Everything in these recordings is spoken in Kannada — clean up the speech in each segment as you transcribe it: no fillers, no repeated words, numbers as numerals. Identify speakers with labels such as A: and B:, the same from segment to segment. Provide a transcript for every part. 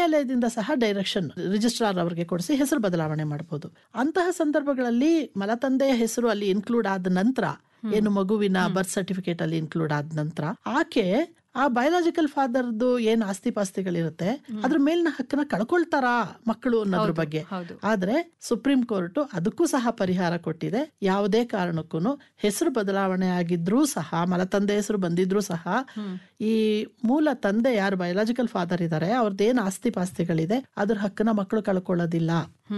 A: ನ್ಯಾಯಾಲಯದಿಂದ ಸಹ ಡೈರೆಕ್ಷನ್ ರಿಜಿಸ್ಟ್ರಾರ್ ಅವರಿಗೆ ಕೊಡಿಸಿ ಹೆಸರು ಬದಲಾವಣೆ ಮಾಡಬಹುದು. ಅಂತಹ ಸಂದರ್ಭಗಳಲ್ಲಿ ಮಲತಂದೆಯ ಹೆಸರು ಅಲ್ಲಿ ಇನ್ಕ್ಲೂಡ್ ಆದ ನಂತರ, ಏನು ಮಗುವಿನ ಬರ್ತ್ ಸರ್ಟಿಫಿಕೇಟ್ ಅಲ್ಲಿ ಇನ್ಕ್ಲೂಡ್ ಆದ ನಂತರ, ಆಕೆ ಆ ಬಯೋಲಾಜಿಕಲ್ ಫಾದರ್ದು ಏನ್ ಆಸ್ತಿ ಪಾಸ್ತಿಗಳಿರುತ್ತೆ ಅದ್ರ ಮೇಲಿನ ಹಕ್ಕನ್ನ ಕಳ್ಕೊಳ್ತಾರಾ ಮಕ್ಕಳು ಅನ್ನೋದ್ರ ಬಗ್ಗೆ. ಆದ್ರೆ ಸುಪ್ರೀಂ ಕೋರ್ಟ್ ಅದಕ್ಕೂ ಸಹ ಪರಿಹಾರ ಕೊಟ್ಟಿದೆ. ಯಾವುದೇ ಕಾರಣಕ್ಕೂ ಹೆಸರು ಬದಲಾವಣೆ ಆಗಿದ್ರೂ ಸಹ, ಮಲತಂದೆ ಹೆಸರು ಬಂದಿದ್ರು ಸಹ, ಈ ಮೂಲ ತಂದೆ ಯಾರು ಬಯೋಲಾಜಿಕಲ್ ಫಾದರ್ ಇದಾರೆ ಅವ್ರದ್ದೇನ್ ಆಸ್ತಿ ಪಾಸ್ತಿಗಳಿದೆ ಅದ್ರ ಹಕ್ಕನ್ನ ಮಕ್ಕಳು ಕಳ್ಕೊಳ್ಳೋದಿಲ್ಲ.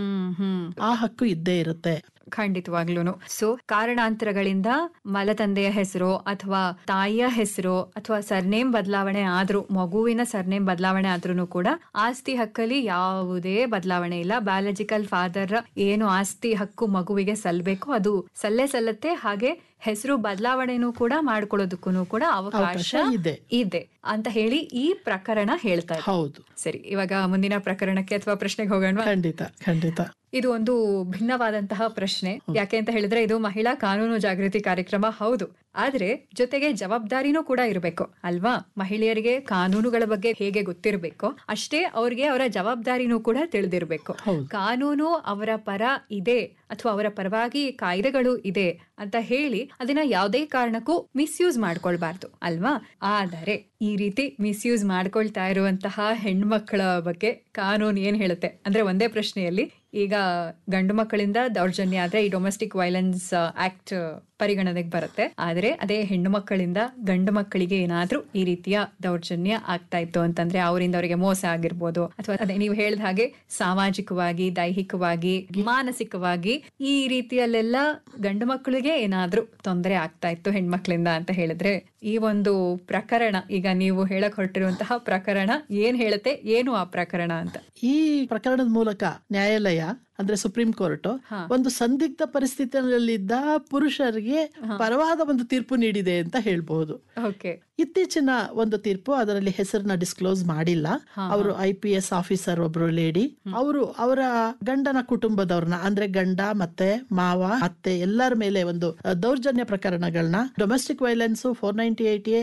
A: ಆ ಹಕ್ಕು ಇದ್ದೇ ಇರುತ್ತೆ.
B: ಖಂಡಿತವಾಗ್ಲೂನು. ಸೊ ಕಾರಣಾಂತರಗಳಿಂದ ಮಲತಂದೆಯ ಹೆಸರು ಅಥವಾ ತಾಯಿಯ ಹೆಸರು ಅಥವಾ ಸರ್ನೇಮ್ ಬದಲಾವಣೆ ಆದ್ರೂ, ಮಗುವಿನ ಸರ್ನೇಮ್ ಬದಲಾವಣೆ ಆದ್ರೂ ಕೂಡ ಆಸ್ತಿ ಹಕ್ಕಲ್ಲಿ ಯಾವುದೇ ಬದಲಾವಣೆ ಇಲ್ಲ. ಬಯಾಲಜಿಕಲ್ ಫಾದರ್ ಏನು ಆಸ್ತಿ ಹಕ್ಕು ಮಗುವಿಗೆ ಸಲ್ಲಬೇಕು ಅದು ಸಲ್ಲತ್ತೆ. ಹಾಗೆ ಹೆಸರು ಬದಲಾವಣೆನೂ ಕೂಡ ಮಾಡ್ಕೊಳ್ಳೋದಕ್ಕೂ ಕೂಡ ಅವಕಾಶ ಇದೆ ಅಂತ ಹೇಳಿ ಈ ಪ್ರಕರಣ ಹೇಳ್ತಾ ಇದೆ.
A: ಹೌದು.
B: ಸರಿ, ಇವಾಗ ಮುಂದಿನ ಪ್ರಕರಣಕ್ಕೆ ಅಥವಾ ಪ್ರಶ್ನೆಗೆ ಹೋಗೋಣ.
A: ಖಂಡಿತ.
B: ಇದು ಒಂದು ಭಿನ್ನವಾದಂತಹ ಪ್ರಶ್ನೆ. ಯಾಕೆ ಅಂತ ಹೇಳಿದ್ರೆ ಇದು ಮಹಿಳಾ ಕಾನೂನು ಜಾಗೃತಿ ಕಾರ್ಯಕ್ರಮ ಹೌದು, ಆದ್ರೆ ಜೊತೆಗೆ ಜವಾಬ್ದಾರಿನೂ ಕೂಡ ಇರಬೇಕು ಅಲ್ವಾ? ಮಹಿಳೆಯರಿಗೆ ಕಾನೂನುಗಳ ಬಗ್ಗೆ ಹೇಗೆ ಗೊತ್ತಿರಬೇಕು ಅಷ್ಟೇ ಅವ್ರಿಗೆ ಅವರ ಜವಾಬ್ದಾರಿನೂ ಕೂಡ ತಿಳಿದಿರ್ಬೇಕು. ಕಾನೂನು ಅವರ ಪರ ಇದೆ ಅಥವಾ ಅವರ ಪರವಾಗಿ ಕಾಯ್ದೆಗಳು ಇದೆ ಅಂತ ಹೇಳಿ ಅದನ್ನ ಯಾವುದೇ ಕಾರಣಕ್ಕೂ ಮಿಸ್ಯೂಸ್ ಮಾಡ್ಕೊಳ್ಬಾರ್ದು ಅಲ್ವಾ? ಆದರೆ ಈ ರೀತಿ ಮಿಸ್ಯೂಸ್ ಮಾಡ್ಕೊಳ್ತಾ ಇರುವಂತಹ ಹೆಣ್ಮಕ್ಳ ಬಗ್ಗೆ ಕಾನೂನು ಏನ್ ಹೇಳುತ್ತೆ ಅಂದ್ರೆ, ಒಂದೇ ಪ್ರಶ್ನೆಯಲ್ಲಿ ಈಗ ಗಂಡು ಮಕ್ಕಳಿಂದ ದೌರ್ಜನ್ಯ ಆದ್ರೆ ಈ ಡೊಮೆಸ್ಟಿಕ್ ವೈಲೆನ್ಸ್ ಆಕ್ಟ್ ಪರಿಗಣನೆಗೆ ಬರುತ್ತೆ. ಆದ್ರೆ ಅದೇ ಹೆಣ್ಣು ಮಕ್ಕಳಿಂದ ಗಂಡು ಮಕ್ಕಳಿಗೆ ಏನಾದ್ರೂ ಈ ರೀತಿಯ ದೌರ್ಜನ್ಯ ಆಗ್ತಾ ಇತ್ತು ಅಂತಂದ್ರೆ, ಅವರಿಂದ ಅವರಿಗೆ ಮೋಸ ಆಗಿರ್ಬೋದು ಅಥವಾ ಅದೇ ನೀವು ಹೇಳಿದ ಹಾಗೆ ಸಾಮಾಜಿಕವಾಗಿ, ದೈಹಿಕವಾಗಿ, ಮಾನಸಿಕವಾಗಿ ಈ ರೀತಿಯಲ್ಲೆಲ್ಲ ಗಂಡು ಮಕ್ಕಳಿಗೆ ಏನಾದ್ರೂ ತೊಂದರೆ ಆಗ್ತಾ ಇತ್ತು ಹೆಣ್ಮಕ್ಳಿಂದ ಅಂತ ಹೇಳಿದ್ರೆ, ಈ ಒಂದು ಪ್ರಕರಣ, ಈಗ ನೀವು ಹೇಳಕ್ ಹೊರಟಿರುವಂತಹ ಪ್ರಕರಣ ಏನ್ ಹೇಳುತ್ತೆ, ಏನು ಆ ಪ್ರಕರಣ ಅಂತ?
A: ಈ ಪ್ರಕರಣದ ಮೂಲಕ ನ್ಯಾಯಾಲಯ ಅಂದ್ರೆ ಸುಪ್ರೀಂ ಕೋರ್ಟ್ ಒಂದು ಸಂದಿಗ್ಧ ಪರಿಸ್ಥಿತಿಯಲ್ಲಿದ್ದ ಪುರುಷರಿಗೆ ಪರವಾದ ಒಂದು ತೀರ್ಪು ನೀಡಿದೆ ಅಂತ ಹೇಳ್ಬಹುದು. ಇತ್ತೀಚಿನ ಒಂದು ತೀರ್ಪು, ಅದರಲ್ಲಿ ಹೆಸರನ್ನ ಡಿಸ್ಕ್ಲೋಸ್ ಮಾಡಿಲ್ಲ. ಅವರು IPS ಆಫೀಸರ್ ಒಬ್ರು ಲೇಡಿ, ಅವರು ಅವರ ಗಂಡನ ಕುಟುಂಬದವ್ರನ್ನ ಅಂದ್ರೆ ಗಂಡ ಮತ್ತೆ ಮಾವ ಅತ್ತೆ ಎಲ್ಲರ ಮೇಲೆ ಒಂದು ದೌರ್ಜನ್ಯ ಪ್ರಕರಣಗಳನ್ನ, domestic violence 498A,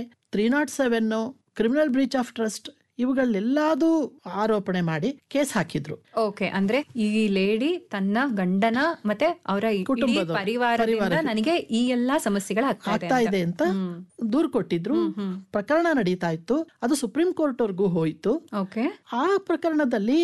A: 307, criminal breach of trust ಇವುಗಳೆಲ್ಲಾದು ಆರೋಪಣೆ ಮಾಡಿ ಕೇಸ್ ಹಾಕಿದ್ರು.
B: ಓಕೆ, ಅಂದ್ರೆ ಈ ಲೇಡಿ ತನ್ನ ಗಂಡನ ಮತ್ತೆ ಅವರ ಕುಟುಂಬದ ಪರಿವಾರದಿಂದ ನನಗೆ ಈ ಎಲ್ಲಾ ಸಮಸ್ಯೆಗಳು ಆಗ್ತಾ ಇದೆ ಅಂತ
A: ದೂರು ಕೊಟ್ಟಿದ್ರು. ಪ್ರಕರಣ ನಡೀತಾ ಇತ್ತು, ಅದು ಸುಪ್ರೀಂ ಕೋರ್ಟ್ ವರ್ಗೂ ಹೋಯ್ತು. ಆ ಪ್ರಕರಣದಲ್ಲಿ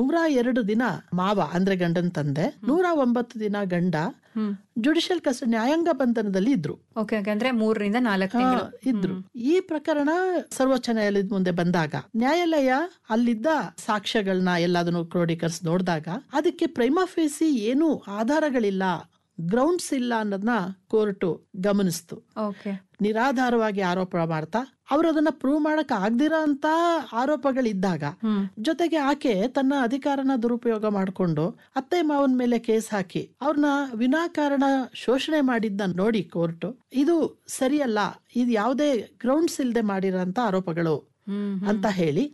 A: 102 ದಿನ ಮಾವ ಅಂದ್ರೆ ಗಂಡನ ತಂದೆ, 109 ದಿನ ಗಂಡ ಜುಡಿಷಿಯಲ್ ಕಸ್ಟಡಿ ನ್ಯಾಯಾಂಗ ಬಂಧನದಲ್ಲಿ ಇದ್ರು.
B: ಅಂದ್ರೆ 3 ರಿಂದ 4 ತಿಂಗಳು
A: ಇದ್ರು. ಈ ಪ್ರಕರಣ ಸರ್ವೋಚ್ಚ ನ್ಯಾಯಾಲಯದ ಮುಂದೆ ಬಂದಾಗ ನ್ಯಾಯಾಲಯ ಅಲ್ಲಿದ್ದ ಸಾಕ್ಷ್ಯಗಳನ್ನ ಎಲ್ಲದನ್ನು ಕ್ರೋಢೀಕರಿಸಿ ನೋಡಿದಾಗ ಅದಕ್ಕೆ ಪ್ರೈಮಾ ಫೇಸಿ ಏನು ಆಧಾರಗಳಿಲ್ಲ, ಗ್ರೌಂಡ್ಸ್ ಇಲ್ಲ ಅನ್ನೋದನ್ನ ಕೋರ್ಟ್ ಗಮನಿಸ್ತು. ನಿರಾಧಾರವಾಗಿ ಆರೋಪ ಮಾಡ್ತಾ ಅವರು ಅದನ್ನ ಪ್ರೂವ್ ಮಾಡಕ್ ಆಗದಿರೋ ಅಂತ ಆರೋಪಗಳಿದ್ದಾಗ, ಜೊತೆಗೆ ಆಕೆ ತನ್ನ ಅಧಿಕಾರನ ದುರುಪಯೋಗ ಮಾಡಿಕೊಂಡು ಅತ್ತೆ ಮಾವನ ಮೇಲೆ ಕೇಸ್ ಹಾಕಿ ಅವ್ರನ್ನ ವಿನಾಕಾರಣ ಶೋಷಣೆ ಮಾಡಿದ್ದ ನೋಡಿ ಕೋರ್ಟ್ ಇದು ಸರಿಯಲ್ಲ, ಇದು ಯಾವುದೇ ಗ್ರೌಂಡ್ಸ್ ಇಲ್ಲದೆ ಮಾಡಿರೋಂತ ಆರೋಪಗಳು ಅಂತ ಹೇಳಿ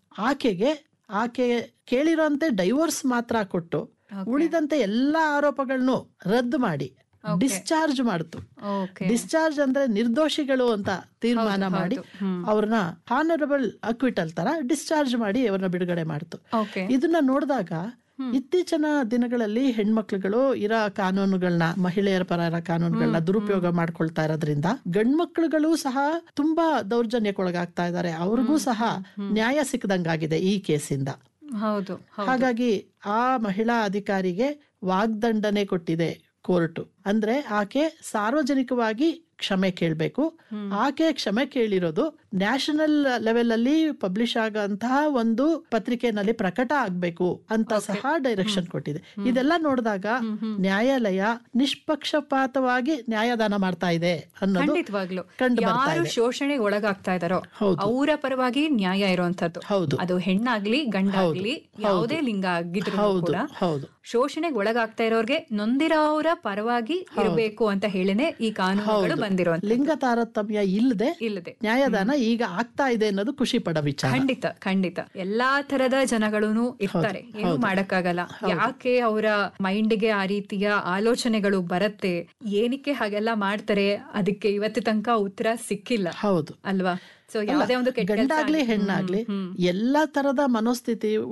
A: ಆಕೆ ಕೇಳಿರೋಂತೆ ಡೈವೋರ್ಸ್ ಮಾತ್ರ ಕೊಟ್ಟು ಉಳಿದಂತೆ ಎಲ್ಲಾ ಆರೋಪಗಳನ್ನು ರದ್ದು ಮಾಡಿ ಡಿಸ್ಚಾರ್ಜ್ ಮಾಡ್ತು. ಡಿಸ್ಚಾರ್ಜ್ ಅಂದ್ರೆ ನಿರ್ದೋಷಿಗಳು ಅಂತ ತೀರ್ಮಾನ ಮಾಡಿ ಅವ್ರನ್ನ ಹಾನರಬಲ್ ಅಕ್ವಿಟಲ್ ತರ ಡಿಸ್ಚಾರ್ಜ್ ಮಾಡಿ ಅವ್ರನ್ನ ಬಿಡುಗಡೆ ಮಾಡ್ತು. ಇದನ್ನ ನೋಡಿದಾಗ ಇತ್ತೀಚಿನ ದಿನಗಳಲ್ಲಿ ಹೆಣ್ಮಕ್ಳುಗಳು ಇರೋ ಕಾನೂನುಗಳನ್ನ, ಮಹಿಳೆಯರ ಪರ ಕಾನೂನುಗಳನ್ನ ದುರುಪಯೋಗ ಮಾಡ್ಕೊಳ್ತಾ ಇರೋದ್ರಿಂದ ಗಂಡ್ಮಕ್ಳುಗಳು ಸಹ ತುಂಬಾ ದೌರ್ಜನ್ಯಕ್ಕೊಳಗಾಗ್ತಾ ಇದ್ದಾರೆ. ಅವ್ರಿಗೂ ಸಹ ನ್ಯಾಯ ಸಿಕ್ಕದಂಗಾಗಿದೆ ಈ ಕೇಸಿಂದ. ಹಾಗಾಗಿ ಆ ಮಹಿಳಾ ಅಧಿಕಾರಿಗೆ ವಾಗ್ದಂಡನೆ ಕೊಟ್ಟಿದೆ ಕೋರ್ಟ್. ಅಂದ್ರೆ ಆಕೆ ಸಾರ್ವಜನಿಕವಾಗಿ ಕ್ಷಮೆ ಕೇಳಬೇಕು. ಆಕೆ ಕ್ಷಮೆ ಕೇಳಿರೋದು ನ್ಯಾಷನಲ್ ಲೆವೆಲ್ ಅಲ್ಲಿ ಪಬ್ಲಿಷ್ ಆಗಂತಹ ಒಂದು ಪತ್ರಿಕೆನಲ್ಲಿ ಪ್ರಕಟ ಆಗ್ಬೇಕು ಅಂತ ಸಹ ಡೈರೆಕ್ಷನ್ ಕೊಟ್ಟಿದೆ. ಇದೆಲ್ಲ ನೋಡಿದಾಗ ನ್ಯಾಯಾಲಯ ನಿಷ್ಪಕ್ಷಪಾತವಾಗಿ ನ್ಯಾಯದಾನ ಮಾಡ್ತಾ ಇದೆ ಅನ್ನೋದು ಕಂಡು ಬರ್ತಾ ಇದೆ.
B: ಶೋಷಣೆಗೆ ಒಳಗಾಗ್ತಾ ಇದಾರೋ ಅವರ ಪರವಾಗಿ ನ್ಯಾಯ ಇರುವಂತದ್ದು. ಅದು ಹೆಣ್ಣಾಗ್ಲಿ ಗಂಡಾಗ್ಲಿ ಯಾವುದೇ ಲಿಂಗ ಆಗಿದ್ರು ಕೂಡ ಶೋಷಣೆಗೆ ಒಳಗಾಗ್ತಾ ಇರೋರ್ಗೆ ನೊಂದಿರೋರ ಪರವಾಗಿ ಇರಬೇಕು ಅಂತ ಹೇಳಿನೇ ಈ ಕಾನೂನುಗಳು ಬಂದಿರೋ.
A: ಲಿಂಗ ತಾರತಮ್ಯ ಇಲ್ಲದೆ ನ್ಯಾಯದಾನ ಈಗ ಆಗ್ತಾ ಇದೆ ಅನ್ನೋದು ಖುಷಿ ಪಡೋ ವಿಚಾರ.
B: ಖಂಡಿತ ಎಲ್ಲಾ ತರದ ಜನಗಳೂ ಇರ್ತಾರೆ, ಏನು ಮಾಡಕ್ಕಾಗಲ್ಲ. ಯಾಕೆ ಅವರ ಮೈಂಡ್ಗೆ ಆ ರೀತಿಯ ಆಲೋಚನೆಗಳು ಬರುತ್ತೆ, ಏನಕ್ಕೆ ಹಾಗೆಲ್ಲ ಮಾಡ್ತಾರೆ, ಅದಕ್ಕೆ ಇವತ್ತು ತನಕ ಉತ್ತರ ಸಿಕ್ಕಿಲ್ಲ.
A: ಹೌದು
B: ಅಲ್ವಾ? ಸೊ ಯಾವುದೇ ಒಂದು
A: ಗಂಡಾಗ್ಲಿ ಹೆಣ್ಣಾಗ್ಲಿ ಎಲ್ಲಾ ತರದ ಮನೋಸ್ಥಿತಿ